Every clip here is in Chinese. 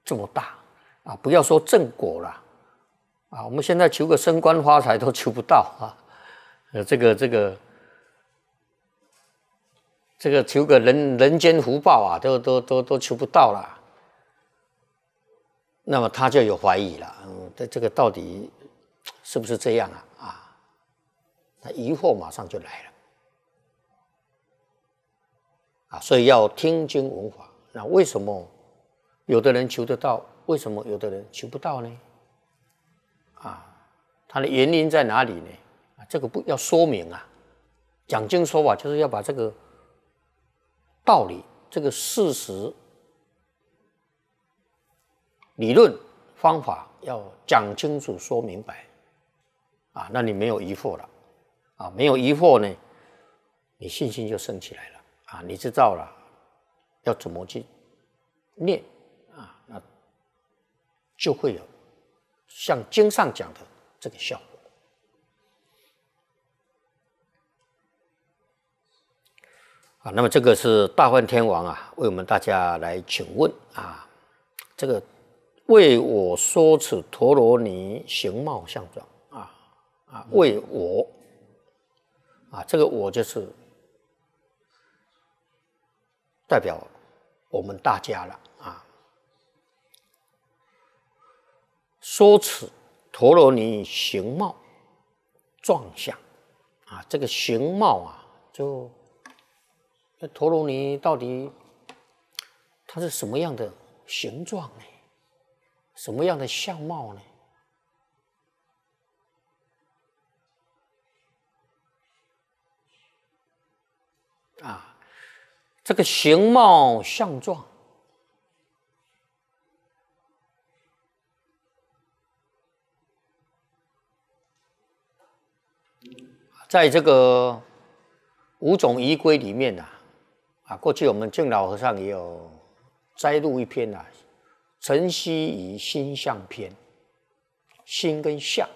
这么大啊！不要说正果了啊，我们现在求个升官发财都求不到啊，这个求个人间福报啊，都求不到了。那么他就有怀疑了，这个到底是不是这样啊？他疑惑马上就来了啊！所以要听经闻法。那为什么有的人求得到，为什么有的人求不到呢？啊，它的原因在哪里呢？啊，这个不要说明啊。讲经说法就是要把这个道理、这个事实、理论、方法要讲清楚、说明白啊，那你没有疑惑了啊，没有疑惑呢，你信心就升起来了啊，你知道了要怎么去念啊，那就会有像经上讲的这个效果。啊，那么这个是大梵天王啊，为我们大家来请问啊，这个为我说此陀罗尼形貌相状为我啊，这个我就是代表我们大家了啊。说此陀罗尼形貌状相啊，这个形貌啊，就那陀罗尼到底它是什么样的形状呢？什么样的相貌呢？啊，这个形貌相状，在这个五种仪规里面过去我们净老和尚也有摘录一篇晨曦以心相篇，心跟相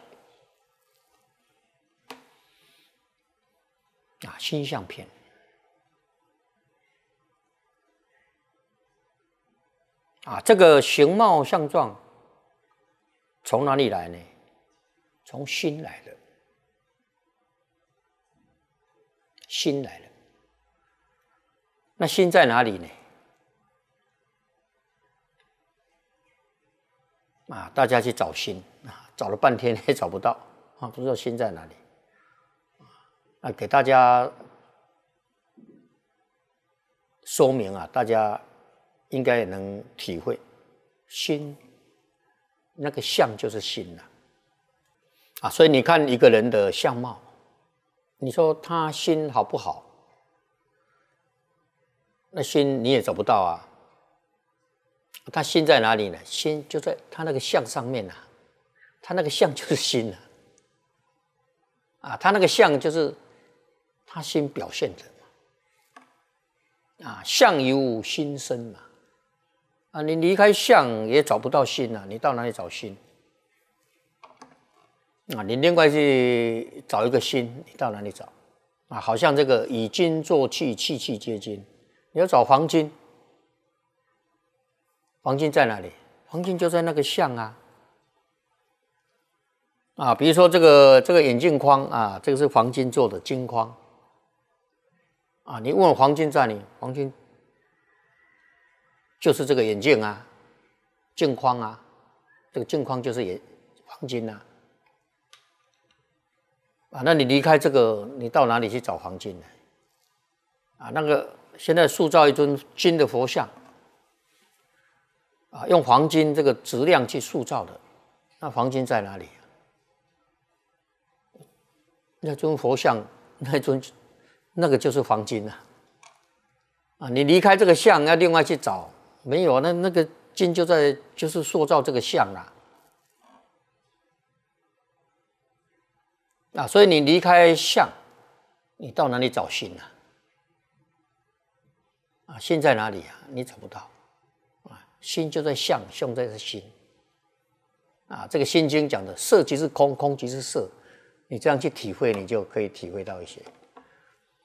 心相篇这个形貌相状从哪里来呢？从心来的，心来了。那心在哪里呢？大家去找心找了半天也找不到不知道心在哪里给大家说明大家应该也能体会，心那个相就是心所以你看一个人的相貌，你说他心好不好？那心你也找不到他心在哪里呢？心就在他那个相上面他那个相就是心他那个相就是他心表现的相由心生你离开相也找不到心你到哪里找心你另外去找一个心，你到哪里找好像这个以金做器，器器皆金，你要找黄金，黄金在哪里？黄金就在那个相比如说这个眼镜框这个是黄金做的金框你问黄金在哪里？黄金就是这个眼镜镜框这个镜框就是黄金那你离开这个，你到哪里去找黄金呢？那个现在塑造一尊金的佛像用黄金这个质量去塑造的，那黄金在哪里？那尊佛像，那个就是黄金你离开这个像，要另外去找，没有那个金就是塑造这个像所以你离开相，你到哪里找心心在哪里你找不到心就在相，相在心这个心经讲的色即是空，空即是色，你这样去体会，你就可以体会到一些。